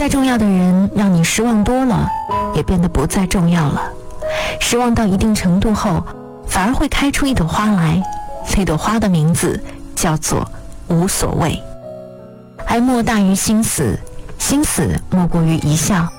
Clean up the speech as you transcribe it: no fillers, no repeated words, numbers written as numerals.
再重要的人让你失望多了，也变得不再重要了。失望到一定程度后，反而会开出一朵花来，那朵花的名字叫做无所谓。哀莫大于心死，心死莫过于一笑。